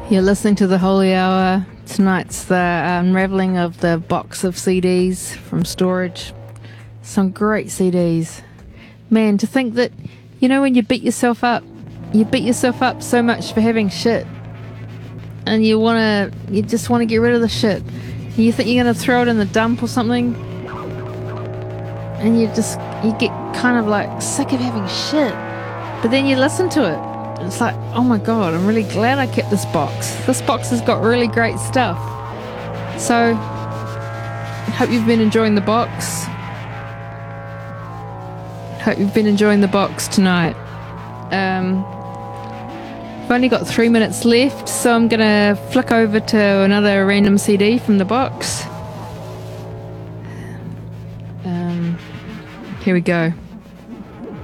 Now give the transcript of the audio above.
You're listening to the Holy Hour. Tonight's the unraveling of the box of CDs from storage. Some great CDs. Man, to think that, when you beat yourself up so much for having shit. And you just want to get rid of the shit. You think you're going to throw it in the dump or something. And you get kind of like sick of having shit. But then you listen to it. It's like, oh my God, I'm really glad I kept this box. This box has got really great stuff. So, I hope you've been enjoying the box. Hope you've been enjoying the box tonight. I've only got 3 minutes left, so I'm going to flick over to another random CD from the box. Here we go.